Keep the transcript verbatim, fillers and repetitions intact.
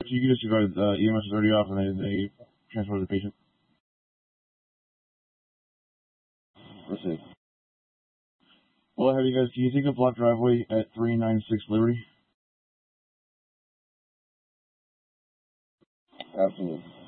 You can disregard the E M S is already off and they, they transfer the patient. Proceed. Well, have you guys, can you take the block driveway at three ninety-six Liberty? Absolutely.